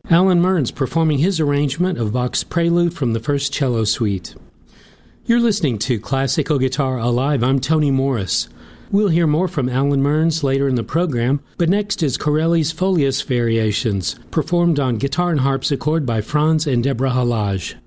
Alan Mearns performing his arrangement of Bach's Prelude from the First Cello Suite. You're listening to Classical Guitar Alive. I'm Tony Morris. We'll hear more from Alan Mearns later in the program, but next is Corelli's Folius Variations, performed on guitar and harpsichord by Franz and Deborah Halage.